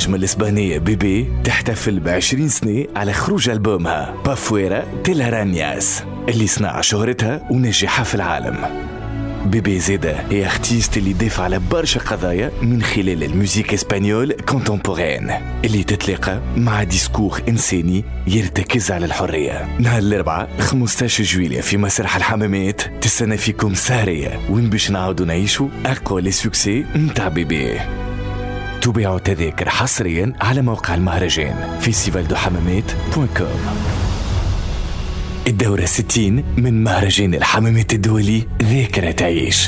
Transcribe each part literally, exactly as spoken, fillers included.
النجمة الإسبانية بيبي تحتفل بعشرين سنة على خروج ألبومها بافويرا تيلارانياس اللي صنع شهرتها ونجحها في العالم. بيبي زيدا هي اختيست اللي دافع على برشا قضايا من خلال الموسيقى اسبانيول كونتمبورين اللي تتلاقى مع ديسكور إنساني يرتكز على الحرية. نهار الأربعاء خمسة عشر جويلية في مسرح الحمامات تستنى فيكم سهرية وين باش نعاودوا نعيشوا أقوى لي سوكسي متاع بيبي. تباعوا تذاكر حصريا على موقع المهرجان فيستيفال دو حمامات دوت كوم. الدورة ستين من مهرجان الحمامات الدولي ذاكرة تعيش.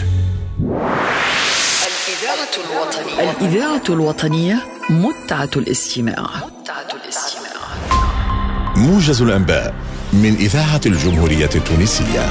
الإذاعة الوطنية الإذاعة الوطنية متعة الاستماع. متعة الاستماع. موجز الأنباء من إذاعة الجمهورية التونسية.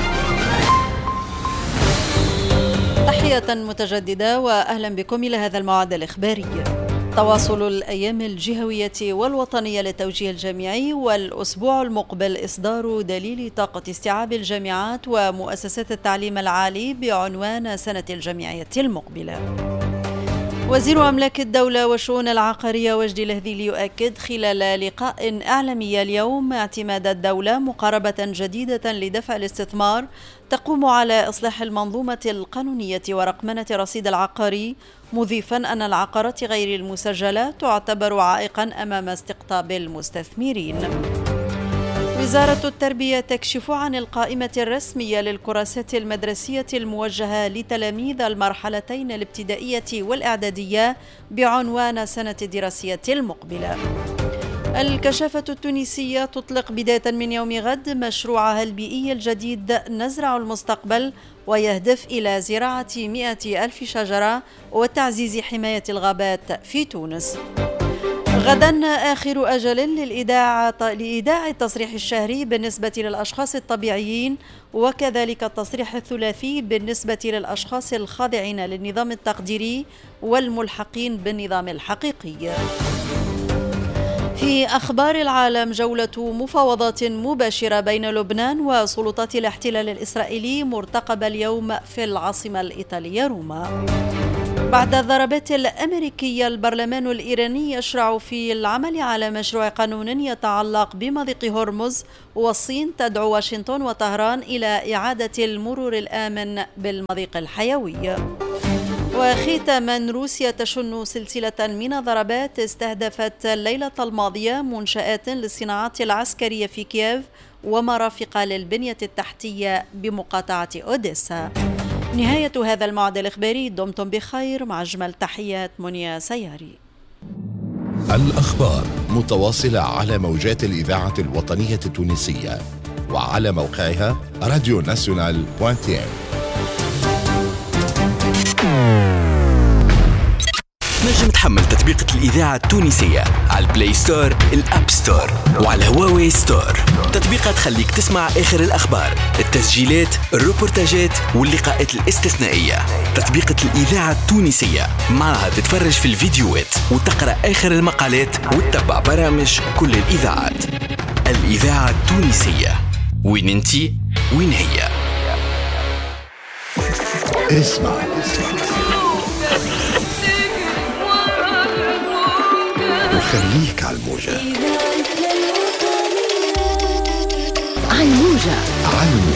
تحية متجددة وأهلا بكم إلى هذا الموعد الإخباري. تواصل الأيام الجهوية والوطنية للتوجيه الجامعي، والأسبوع المقبل إصدار دليل طاقة استيعاب الجامعات ومؤسسات التعليم العالي بعنوان سنة الجامعية المقبلة. وزير أملاك الدولة والشؤون العقارية وجدي الهذيلي يؤكد خلال لقاء إعلامي اليوم اعتماد الدولة مقاربة جديدة لدفع الاستثمار تقوم على إصلاح المنظومة القانونية ورقمنة الرصيد العقاري، مضيفا أن العقارات غير المسجلة تعتبر عائقا أمام استقطاب المستثمرين. وزارة التربية تكشف عن القائمة الرسمية للكراسات المدرسية الموجهة لتلاميذ المرحلتين الابتدائية والإعدادية بعنوان سنة الدراسية المقبلة. الكشافة التونسية تطلق بداية من يوم غد مشروعها البيئي الجديد نزرع المستقبل، ويهدف إلى زراعة مئة ألف شجرة وتعزيز حماية الغابات في تونس. غدا آخر أجل للإيداع لإيداع التصريح الشهري بالنسبة للأشخاص الطبيعيين، وكذلك التصريح الثلاثي بالنسبة للأشخاص الخاضعين للنظام التقديري والملحقين بالنظام الحقيقي. في أخبار العالم، جولة مفاوضات مباشرة بين لبنان وسلطات الاحتلال الإسرائيلي مرتقبة اليوم في العاصمة الإيطالية روما. بعد الضربات الأمريكية، البرلمان الإيراني يشرع في العمل على مشروع قانون يتعلق بمضيق هرمز، والصين تدعو واشنطن وطهران إلى إعادة المرور الآمن بالمضيق الحيوي. وختاما، روسيا تشن سلسلة من الضربات استهدفت الليلة الماضية منشآت للصناعات العسكرية في كييف ومرافق للبنية التحتية بمقاطعة أوديسا. نهاية هذا الموعد الإخباري، دمتم بخير، مع أجمل تحيات منيا سياري. الأخبار متواصلة على موجات الإذاعة الوطنية التونسية وعلى موقعها راديو ناسيونال دوت تي ام. نجم تحمل تطبيق الإذاعة التونسية على البلاي ستور، الأب ستور، وعلى هواوي ستور. تطبيقات تخليك تسمع آخر الأخبار، التسجيلات، الروبورتاجات واللقاءات الاستثنائية. تطبيق الإذاعة التونسية معها تتفرج في الفيديوهات وتقرأ آخر المقالات وتتبع برامج كل الإذاعات. الإذاعة التونسية، وين انتي وين هي. اسمع وخليك على الموجة. على الموجة. على الموجة.